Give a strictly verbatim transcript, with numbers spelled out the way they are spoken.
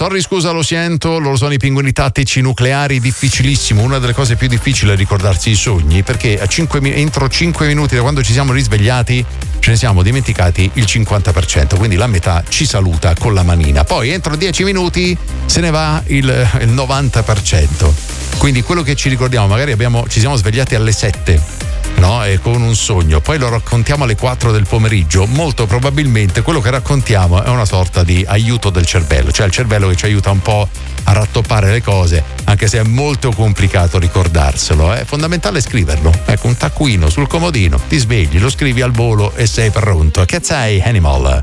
sorry, scusa, lo sento, loro sono i pinguini tattici nucleari, difficilissimo, una delle cose più difficili è ricordarsi i sogni, perché a cinque, entro cinque minuti da quando ci siamo risvegliati ce ne siamo dimenticati il cinquanta per cento, quindi la metà ci saluta con la manina, poi entro dieci minuti se ne va il, il novanta per cento, quindi quello che ci ricordiamo, magari abbiamo, ci siamo svegliati alle sette, no? E con un sogno, poi lo raccontiamo alle quattro del pomeriggio, molto probabilmente quello che raccontiamo è una sorta di aiuto del cervello, cioè il cervello che ci aiuta un po' a rattoppare le cose, anche se è molto complicato ricordarselo. È fondamentale scriverlo, ecco, un taccuino sul comodino, ti svegli, lo scrivi al volo e sei pronto. Che sei, Animal?